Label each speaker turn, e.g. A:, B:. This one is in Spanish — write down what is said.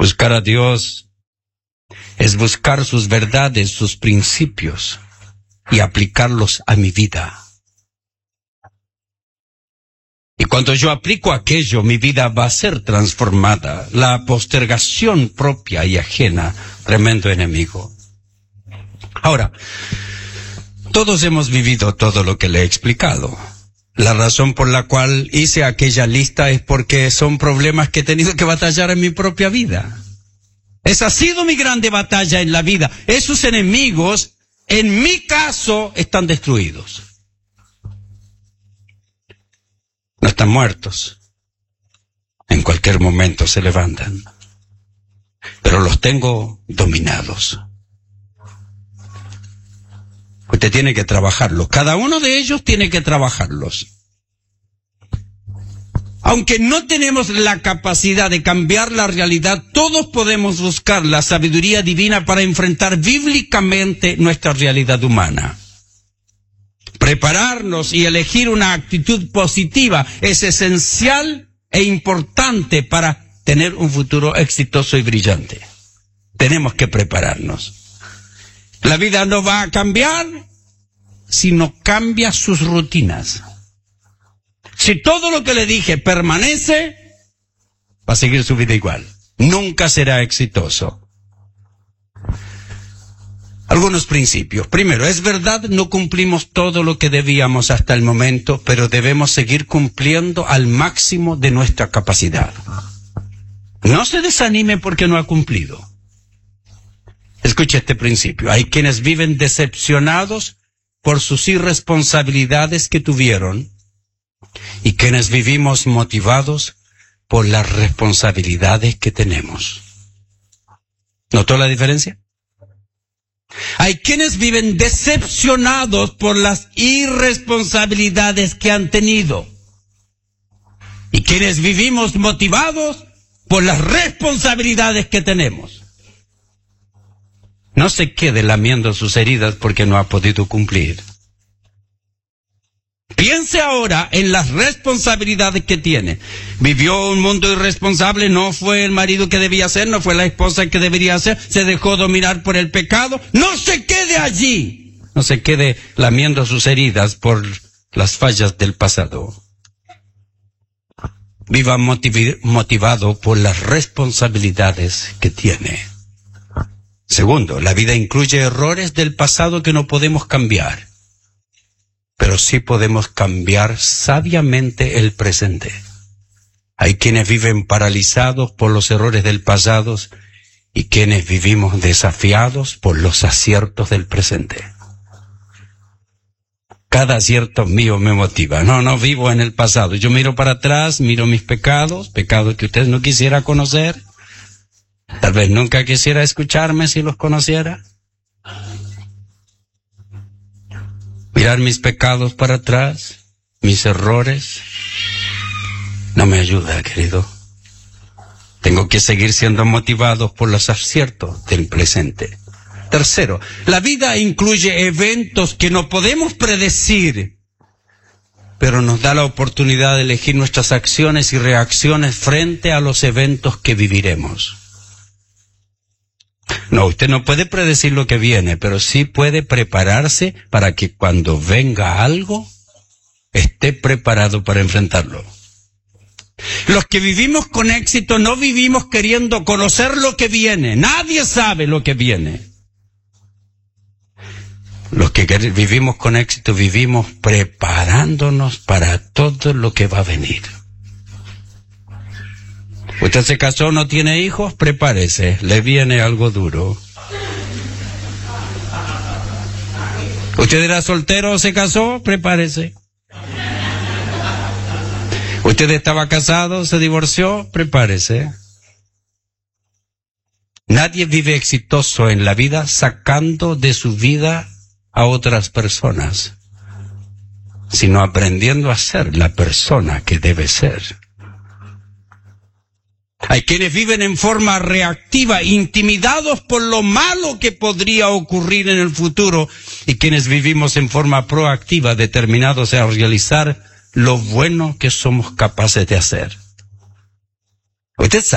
A: Buscar a Dios es buscar sus verdades, sus principios y aplicarlos a mi vida. Y cuando yo aplico aquello, mi vida va a ser transformada. La postergación propia y ajena, tremendo enemigo. Ahora, todos hemos vivido todo lo que le he explicado. La razón por la cual hice aquella lista es porque son problemas que he tenido que batallar en mi propia vida. Esa ha sido mi grande batalla en la vida. Esos enemigos, en mi caso, están destruidos. No están muertos. En cualquier momento se levantan. Pero los tengo dominados. Usted tiene que trabajarlos. Cada uno de ellos tiene que trabajarlos. Aunque no tenemos la capacidad de cambiar la realidad, todos podemos buscar la sabiduría divina para enfrentar bíblicamente nuestra realidad humana. Prepararnos y elegir una actitud positiva es esencial e importante para tener un futuro exitoso y brillante. Tenemos que prepararnos. La vida no va a cambiar si no cambia sus rutinas. Si todo lo que le dije permanece, va a seguir su vida igual. Nunca será exitoso. Algunos principios. Primero, es verdad, no cumplimos todo lo que debíamos hasta el momento, pero debemos seguir cumpliendo al máximo de nuestra capacidad. No se desanime porque no ha cumplido. Escuche este principio. Hay quienes viven decepcionados por sus irresponsabilidades que tuvieron y quienes vivimos motivados por las responsabilidades que tenemos. ¿Notó la diferencia? Hay quienes viven decepcionados por las irresponsabilidades que han tenido y quienes vivimos motivados por las responsabilidades que tenemos. No se quede lamiendo sus heridas porque no ha podido cumplir. Piense ahora en las responsabilidades que tiene. Vivió un mundo irresponsable, no fue el marido que debía ser, no fue la esposa que debería ser, se dejó dominar por el pecado. No se quede allí. No se quede lamiendo sus heridas por las fallas del pasado. Viva motivado por las responsabilidades que tiene. Segundo, la vida incluye errores del pasado que no podemos cambiar, pero sí podemos cambiar sabiamente el presente. Hay quienes viven paralizados por los errores del pasado y quienes vivimos desafiados por los aciertos del presente. Cada acierto mío me motiva. No vivo en el pasado. Yo miro para atrás, miro mis pecados que usted no quisiera conocer. Tal vez nunca quisiera escucharme si los conociera. Mirar mis pecados para atrás, mis errores, no me ayuda, querido. Tengo que seguir siendo motivado por los aciertos del presente. Tercero, la vida incluye eventos que no podemos predecir, pero nos da la oportunidad de elegir nuestras acciones y reacciones frente a los eventos que viviremos. No, usted no puede predecir lo que viene, pero sí puede prepararse para que cuando venga algo, esté preparado para enfrentarlo. Los que vivimos con éxito no vivimos queriendo conocer lo que viene. Nadie sabe lo que viene. Los que vivimos con éxito vivimos preparándonos para todo lo que va a venir. Usted se casó, no tiene hijos, prepárese, le viene algo duro. Usted era soltero, se casó, prepárese. Usted estaba casado, se divorció, prepárese. Nadie vive exitoso en la vida sacando de su vida a otras personas, sino aprendiendo a ser la persona que debe ser. Hay quienes viven en forma reactiva, intimidados por lo malo que podría ocurrir en el futuro, y quienes vivimos en forma proactiva, determinados a realizar lo bueno que somos capaces de hacer. Usted sabe